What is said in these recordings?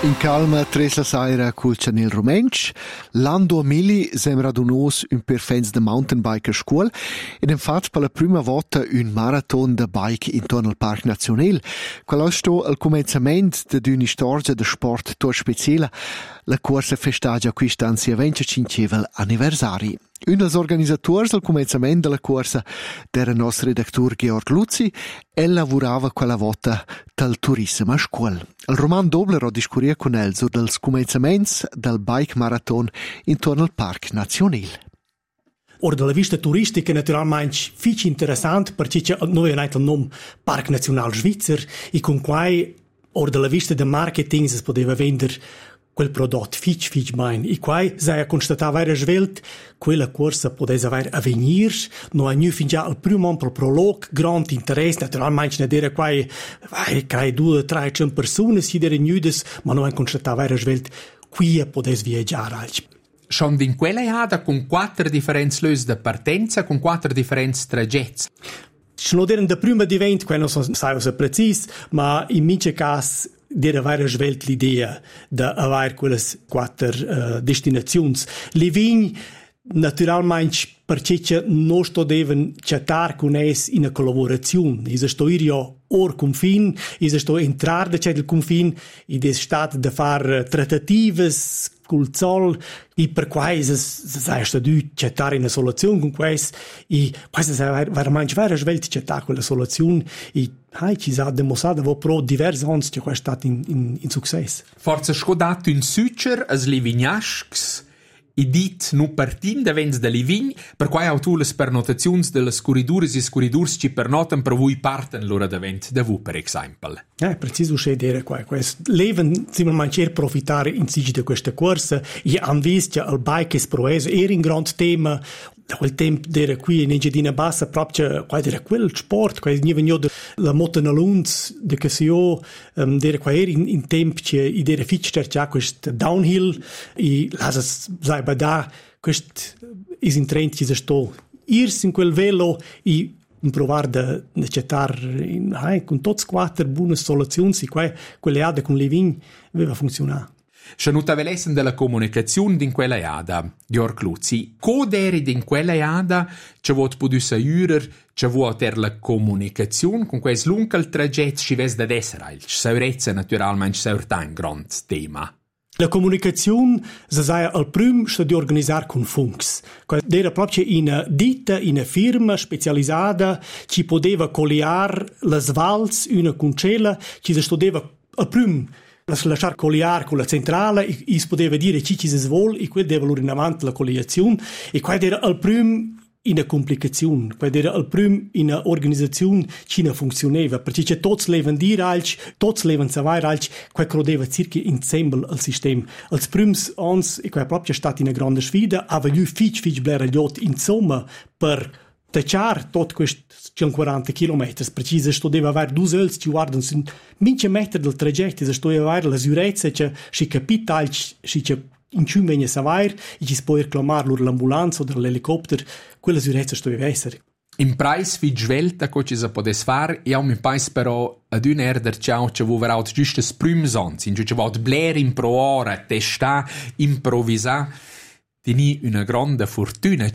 In calma tres la saira col Chanel Rumensch, l'anno 2000 siamo radunati un perfens de mountain bike a scuola ed infatti per la prima volta un marathon de bike intorno al Parc Nazionale. Quello sto al cominciamento di una storia de sport tutto speciale. La corsa festeggia quest'anno il 25 anniversario. Un dels organizzatori al cominciamento della corsa era il nostro redattore Georg Luzzi e lavorava quella volta dal turismo a scuola. Il Roman Dobler ha discorso con lui su dels cominciamenti del bike marathon intorno al Parc Nazionale. Or dalla vista turistica naturalmente fici interessante perché noi abbiamo il nome Parc National Svizzer e con cui or dalla vista del marketing si poteva vendere quel prodotto fici bene. E qua si è constatato varie svelte quella corsa poteva avere a venire. Noi abbiamo fin già il primo anno per il prologo, grande interesse, naturalmente ne dire qua credo 200-300 persone si dire nudes, ma noi abbiamo constatato varie svelte qui poteva viaggiare. Schon in quella iada con 4 differenti lös de partenza, con 4 differenti tragetti. Sono erano da prima di 20, quello non sai se preciso, ma in mince caso deve avere svelto l'idea di avere quelle 4 destinazioni. Le vigni, naturalmente, perché non devono chattare con esse in collaborazione. Se sto io or confine, se sto entrare da il confine, ed è stato da fare trattative col Zoll, e per questo è stato chattare una soluzione con questo, e questo è veramente vero svelto chattare quella soluzione, e ci si è dimostrato che per diversi anni che questo è stato in successo. Forse scodato un sucer as livignascs, i dit nu partin davens de livign, per quai autu les pernotaziuns de les corridures e corridurs ci pernoten per vui parten l'ora davent de vu, per esempio. Preciso c'è dire qua. Leven similmente profitare in sig di questa corsa e han visto che il bike es proese era un grande tema. Quel tempo era qui in Engiadina Bassa proprio era quel sport, qua veniva la moto na lunz de che si era qua era in tempo che era fitch già questo downhill e sai da questo is in trend che sto irs in quel velo e provare da accettare con tutte 4 buone soluzioni quelle ade con le vigni aveva funzionato. Se non t'avelessen della comunicazione in quella iada, Georg Luzzi, coderi in quella iada ci vuot potussa aiurer, ci vuot la comunicazione con quel lungo tragetto ci ves da essere, ci saurezza naturalmente saurta un grande tema. La comunicazione si sa al primo sta di organizzare con Funks. Era proprio una ditta, una firma specializzata che poteva colliare le svalz, una concella, che si studeva al primo lasciar colliare con la centrale e si poteva dire ci si vuole e quello deve in avanti la colliazione e quello era al primo in una complicazione, quello era al primo in una organizzazione che non funzionava perché tutti levano dire alci, tutti levano sapere alci, quello credeva circa insieme al sistema. Als primi anni, e quello è proprio stata una grande sfida, aveva fic blera gli otto insomma per tacciare tutti questi 140 km, perché se doveva avere 2 ore che guardano su 20 metri del tragitto, se doveva avere la sicurezza che si capita che in ciò viene a sapere e ci si può reclamare l'ambulanza o l'elicottero, quella sicurezza doveva essere. In price fi svelta co ci si potesse fare, e mi penso però ad un erder ciao ci vuole verout giusto s primi anni, in cui ci vuole bler in pro ora, testare, improvvisare, di una grande fortuna.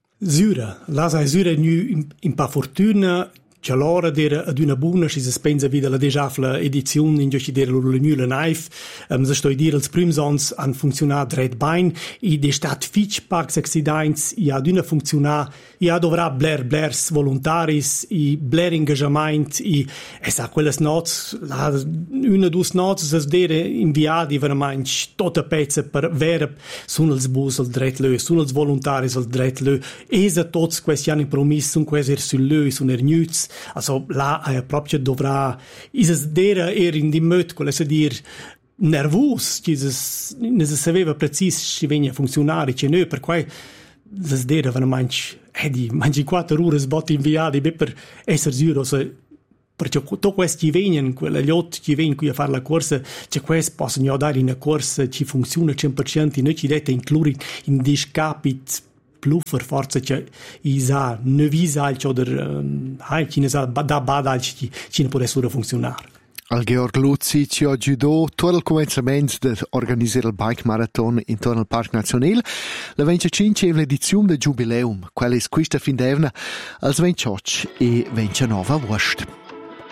Zura, la zura nu in pa fortuna che l'ora era ad una buona si spensa vida la dejafla edizione in cui era la nuova knife se sto a dire els prims ans han funzionat red bain e de stat fitch parks accidents e ad una funziona e ad dovrà blers volontaris e bler engagement e sa quelles nots una dus nots es dere inviati veramente tota pezza per vera sun els bus al dret lö sun els volontaris al dret lö esa tots questi anni promis sun quasi sul lö sun ernuts. Also là proprio dovrà isdera in di möt quella se dir nervus che ne sapeva preciso se venia a funzionare che noi per cui isdera vanno mangi 4 ore sbotti inviati per essere sicuro se perché tutto questi vengono quegli altri che vengono qui a fare la corsa che questi possono dare in una corsa che funziona 100% e noi ci dete includere in discapit pluffer forza che isa ne visa al oder hai chi ne sa da bada al chi ne può essere funzionare. Al Georg Luzzi ci ha giudato tutto il cominciamento di organizzare il Bike Marathon intorno al Parco Nazionale. La 25ª edizione del Jubileum, quella è questa fin d'evna, als 28 e 29 agosto.